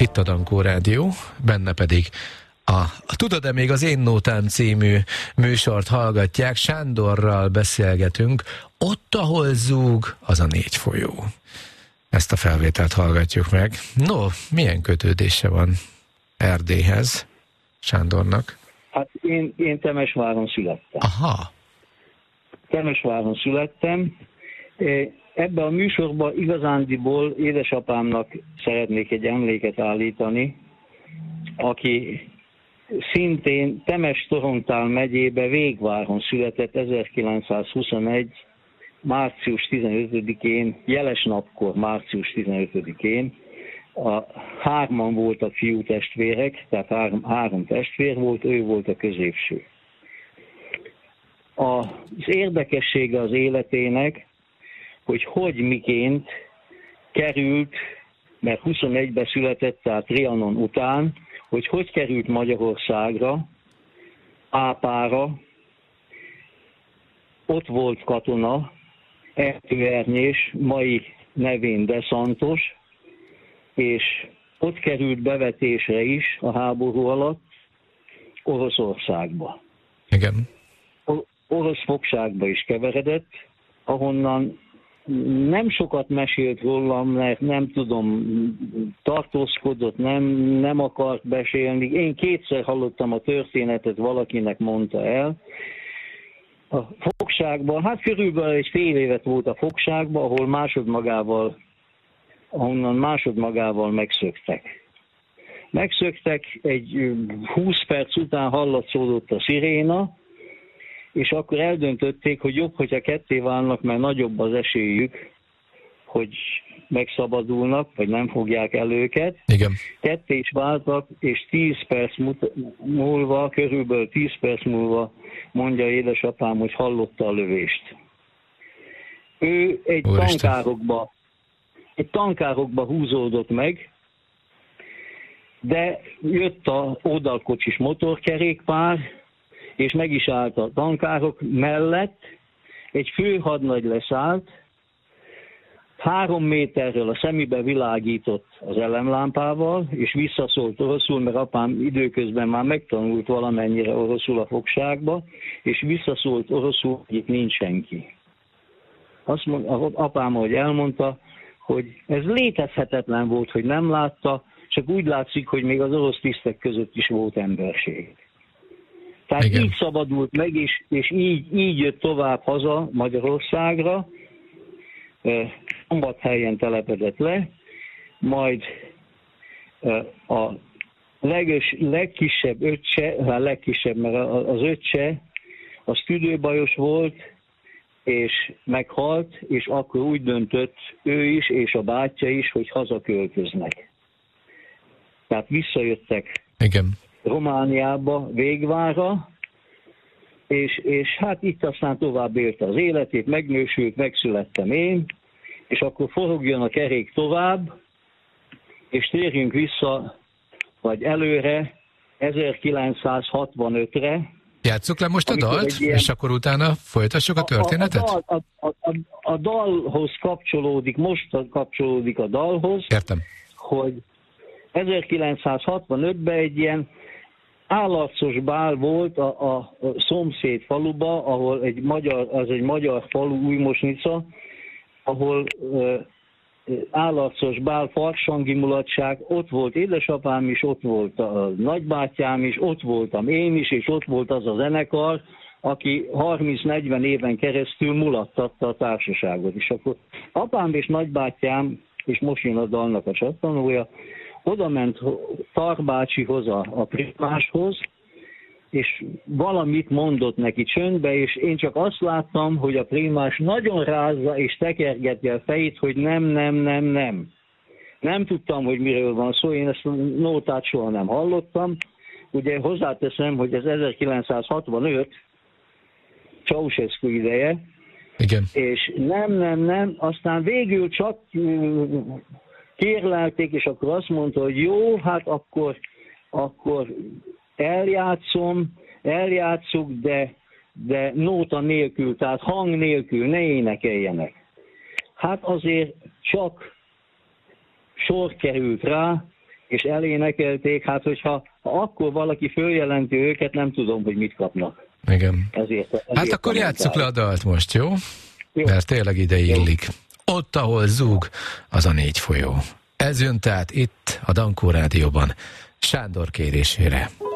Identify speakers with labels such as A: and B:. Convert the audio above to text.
A: Itt a Dankó Rádió, benne pedig a Tudod-e még az Én Nótám című műsort hallgatják, Sándorral beszélgetünk, Ott, ahol zúg, az a 4 folyó. Ezt a felvételt hallgatjuk meg. No, milyen kötődése van Erdélyhez Sándornak?
B: Hát én Temesváron születtem.
A: Aha.
B: Temesváron születtem. Ebben a műsorban igazándiból édesapámnak szeretnék egy emléket állítani, aki szintén Temes-Torontál megyébe Végváron született 1921. március 15-én, jeles napkor, március 15-én. Hárman voltak fiú testvérek, tehát három testvér volt, ő volt a középső. Az érdekessége az életének, hogy miként került, mert 21-ben született, tehát Trianon után, hogy került Magyarországra, Ápára, ott volt katona, Erdőernyés, mai nevén De Santos, és ott került bevetésre is a háború alatt Oroszországba.
A: Igen.
B: Orosz fogságba is keveredett, ahonnan nem sokat mesélt rólam, mert nem tudom, tartózkodott, nem akart beszélni. Én kétszer hallottam a történetet, valakinek mondta el. A fogságban, hát körülbelül egy fél évet volt a fogságban, ahonnan másodmagával megszöktek. Megszöktek, egy 20 perc után hallatszódott a sziréna, és akkor eldöntötték, hogy jobb, hogyha ketté válnak, mert nagyobb az esélyük, hogy megszabadulnak, vagy nem fogják el őket.
A: Igen.
B: Ketté is váltak, és 10 perc múlva, körülbelül 10 perc múlva mondja édesapám, hogy hallotta a lövést. Ő egy tankárokba húzódott meg, de jött a oldalkocsis motorkerékpár, és meg is állt a tankárok mellett, egy főhadnagy leszállt, 3 méterről a szemébe világított az elemlámpával, és visszaszólt oroszul, mert apám időközben már megtanult valamennyire oroszul a fogságba, és visszaszólt oroszul, hogy itt nincs senki. Azt mondta, apám, ahogy elmondta, hogy ez létezhetetlen volt, hogy nem látta, csak úgy látszik, hogy még az orosz tisztek között is volt emberség. Tehát igen. Így szabadult meg, és így jött tovább haza Magyarországra, Szombathelyen telepedett le, majd a legkisebb öccse, mert az öccse, az tüdőbajos volt, és meghalt, és akkor úgy döntött ő is, és a bátyja is, hogy hazaköltöznek. Tehát visszajöttek.
A: Igen.
B: Romániába, Végvárra, és hát itt aztán tovább élte az életét, megnősült, megszülettem én, és akkor forogjon a kerék tovább, és térjünk vissza, vagy előre, 1965-re.
A: Játsszuk le most a dalt, és akkor utána folytassuk a történetet?
B: A dalhoz kapcsolódik, most kapcsolódik a dalhoz.
A: Értem.
B: Hogy 1965-ben egy ilyen állarcos bál volt a szomszéd faluba, ahol egy magyar falu, Újmosnica, ahol állarcos bál, farsangi mulatság, ott volt édesapám is, ott volt a nagybátyám is, ott voltam én is, és ott volt az a zenekar, aki 30-40 éven keresztül mulattatta a társaságot. És akkor apám és nagybátyám, és most jön a dalnak a csattanója, oda ment Tarbácsihoz, a primáshoz, és valamit mondott neki csöndbe, és én csak azt láttam, hogy a primás nagyon rázza és tekergeti a fejét, hogy nem. Nem tudtam, hogy miről van szó, én ezt a nótát soha nem hallottam. Ugye hozzáteszem, hogy ez 1965, Ceausescu ideje,
A: igen.
B: És nem, aztán végül csak kérlelték, és akkor azt mondta, hogy jó, hát akkor eljátszuk, de nóta nélkül, tehát hang nélkül, ne énekeljenek. Hát azért csak sor került rá, és elénekelték, hát hogyha akkor valaki följelenti őket, nem tudom, hogy mit kapnak.
A: Igen.
B: Ezért
A: Hát akkor játsszuk le a dalt most, jó?
B: Jó.
A: Mert tényleg ide illik. Ott, ahol zúg, az a 4 folyó. Ez jön tehát itt, a Dankó Rádióban, Sándor kérésére.